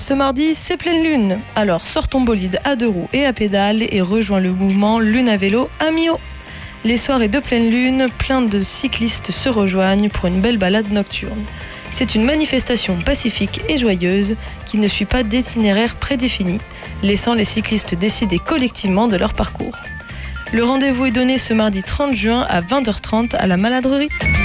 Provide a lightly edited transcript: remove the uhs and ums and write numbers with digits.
Ce mardi, c'est pleine lune. Alors sors ton bolide à 2 roues et à pédales et rejoins le mouvement Lune à vélo à Millau. Les soirées de pleine lune, plein de cyclistes se rejoignent pour une belle balade nocturne. C'est une manifestation pacifique et joyeuse qui ne suit pas d'itinéraire prédéfini, laissant les cyclistes décider collectivement de leur parcours. Le rendez-vous est donné ce mardi 30 juin à 20h30 à la Maladrerie.